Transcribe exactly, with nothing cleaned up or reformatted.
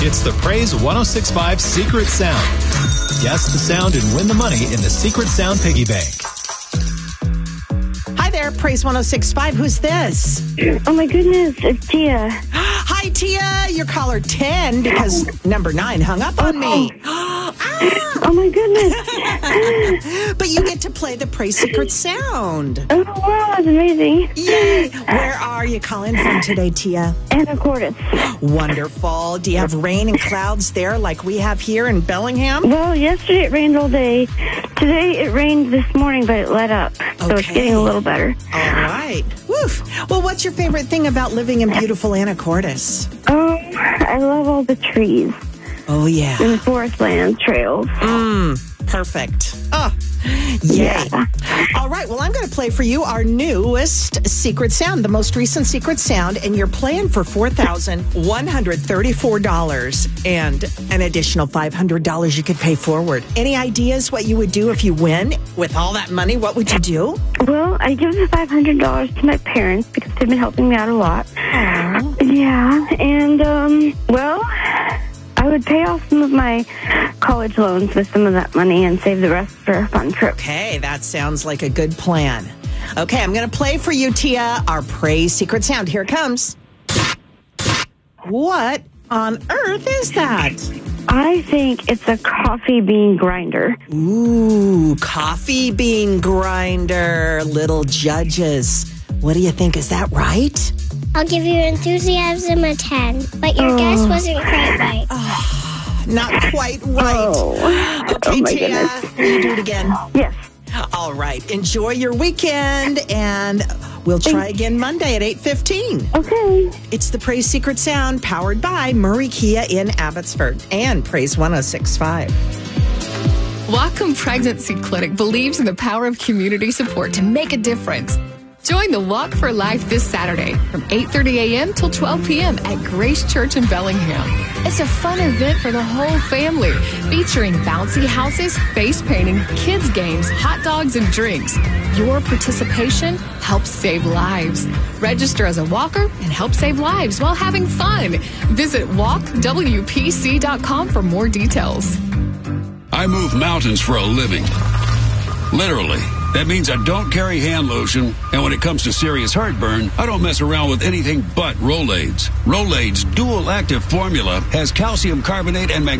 It's the Praise one oh six point five Secret Sound. Guess the sound and win the money in the Secret Sound Piggy Bank. Hi there, Praise one oh six point five. Who's this? Oh, my goodness. It's Tia. Hi, Tia. You're caller ten because number nine hung up on me. Oh, my goodness. But you get to play the Praise Secret Sound. Oh, wow. That's amazing. Yay. Where are you calling from today, Tia? Anacortes. Wonderful. Do you have rain and clouds there like we have here in Bellingham? Well, yesterday it rained all day. Today it rained this morning, but it let up. So Okay. it's getting a little better. All right. Woof. Well, what's your favorite thing about living in beautiful Anacortes? Um, I love all the trees Oh, yeah. and forest land trails. Mmm. Perfect. Oh, yay. Yeah. All right. Well, I'm going to play for you our newest secret sound, the most recent secret sound, and you're playing for four thousand one hundred thirty-four dollars and an additional five hundred dollars you could pay forward. Any ideas what you would do if you win with all that money? What would you do? Well, I give the five hundred dollars to my parents because they've been helping me out a lot. Aww. Yeah. And, um, well, I would pay off some of my college loans with some of that money and save the rest for a fun trip. Okay, that sounds like a good plan. Okay, I'm going to play for you, Tia, our Praise Secret Sound. Here it comes. What on earth is that? I think it's a coffee bean grinder. Ooh, coffee bean grinder, little judges. What do you think? Is that right? I'll give your enthusiasm a ten, but your Oh. guess wasn't quite right. Not quite right. Oh. Okay, Oh, my Tia, goodness. will you do it again? Yes. All right. Enjoy your weekend, and we'll try again Monday at eight fifteen. Okay. It's the Praise Secret Sound, powered by Murray Kia in Abbotsford and Praise one oh six point five. Whatcom Pregnancy Clinic believes in the power of community support to make a difference. Join the Walk for Life this Saturday from eight thirty a.m. till twelve p.m. at Grace Church in Bellingham. It's a fun event for the whole family, featuring bouncy houses, face painting, kids games, hot dogs, and drinks. Your participation helps save lives. Register as a walker and help save lives while having fun. Visit walk w p c dot com for more details. I move mountains for a living. Literally. That means I don't carry hand lotion, and when it comes to serious heartburn, I don't mess around with anything but Rolaids. Rolaids' dual active formula has calcium carbonate and magnesium